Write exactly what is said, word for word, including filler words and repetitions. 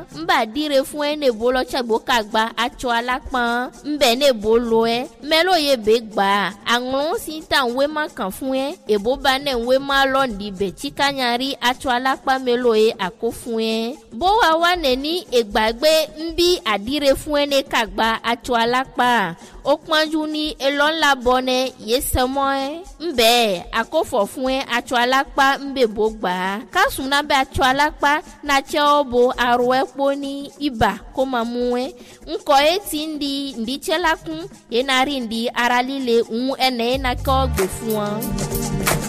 mba dire fún ẹ ne bolo chagbo kagba acho alapon mbe ne bolo ẹ melo ye be gba anglon si tan we ma kan fún ẹ ebo ba ne we ma lo ndi be chikanyari acho alapa melo ye ako fún ẹ bo wa wa ne ni egbagbe mbi adire fún ẹ ne kagba acho alapa o panju ni elon la bonne yesemo ẹ mbe akofo fún ẹ acho alapa mbe bo gba kasuna be acho alapa na che obo aro epo ni iba ko mamu ẹ nko eti ndi ndi chelakun ye na ri ndi aralile un ene na ko gbe fún wọn.